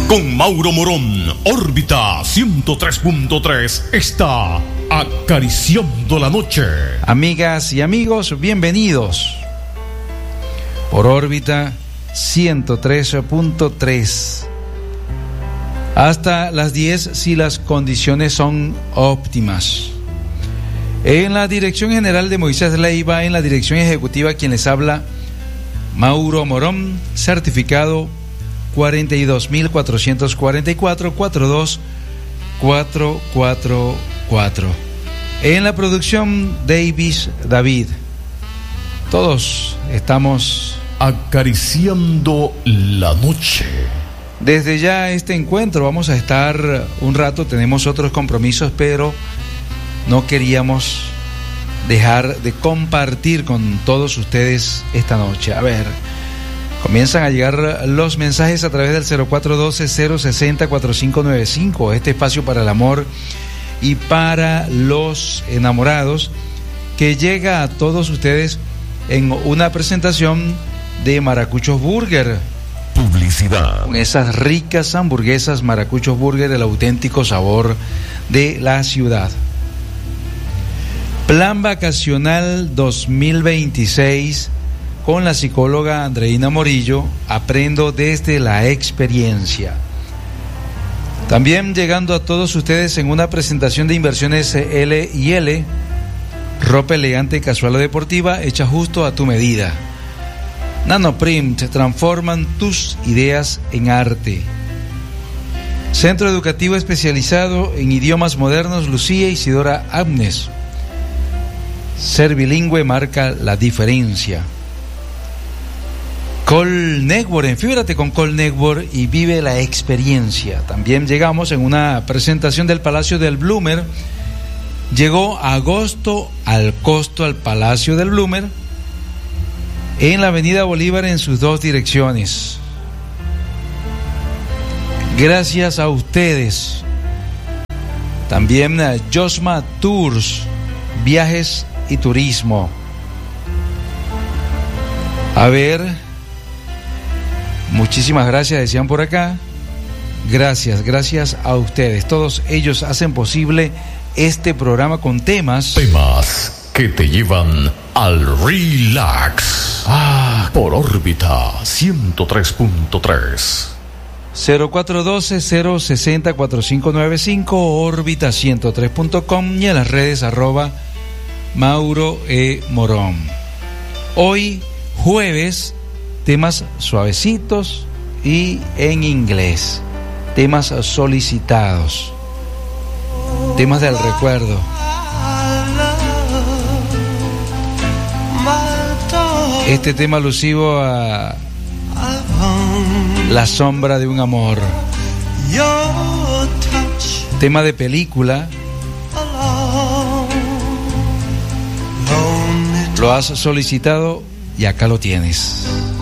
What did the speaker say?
Con Mauro Morón, órbita 103.3 está acariciando la noche. Amigas y amigos, bienvenidos por órbita 103.3 hasta las 10 si las condiciones son óptimas. En la dirección general de Moisés Leiva, en la dirección ejecutiva, quien les habla, Mauro Morón, certificado 42.444-42444. En la producción, David. Todos estamos acariciando la noche. Desde ya este encuentro vamos a estar un rato, tenemos otros compromisos, pero no queríamos dejar de compartir con todos ustedes esta noche. A ver, comienzan a llegar los mensajes a través del 0412-060-4595, este espacio para el amor y para los enamorados, que llega a todos ustedes en una presentación de Maracuchos Burger. Publicidad. Con esas ricas hamburguesas Maracuchos Burger, el auténtico sabor de la ciudad. Plan vacacional 2026 con la psicóloga Andreina Morillo. Aprendo desde la experiencia. También llegando a todos ustedes en una presentación de Inversiones L&L, ropa elegante, casual o deportiva, hecha justo a tu medida. Nanoprint, transforman tus ideas en arte. Centro Educativo Especializado en Idiomas Modernos Lucía Isidora Abnes. Ser bilingüe marca la diferencia. Call Network, enfíbrate con Call Network y vive la experiencia. También llegamos en una presentación del Palacio del Bloomer. Llegó agosto al costo al Palacio del Bloomer en la Avenida Bolívar en sus dos direcciones. Gracias a ustedes. También a Josma Tours, viajes y turismo. A ver, muchísimas gracias, decían por acá. Gracias a ustedes. Todos ellos hacen posible este programa con temas que te llevan al relax. Por órbita 103.3. 0412-060-4595, órbita 103.com y en las redes @Mauro E. Morón. Hoy, jueves, temas suavecitos y en inglés. Temas solicitados. Temas del recuerdo. Este tema alusivo a la sombra de un amor. Tema de película. Lo has solicitado y acá lo tienes.